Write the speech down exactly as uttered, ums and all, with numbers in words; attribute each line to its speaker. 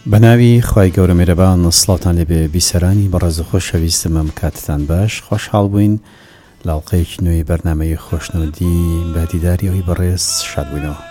Speaker 1: بەناوی خوای گەورە میهرەبان سڵاوتان لێبێ بیسەرانی بەڕێز و خۆشەویستم ئەم کاتتان باش خۆشحاڵ بووین لاڵقەیەکی نوێی بەرنامەی خۆشنودی بە دیداری ئەوی بەڕێز شاد بووینەوە.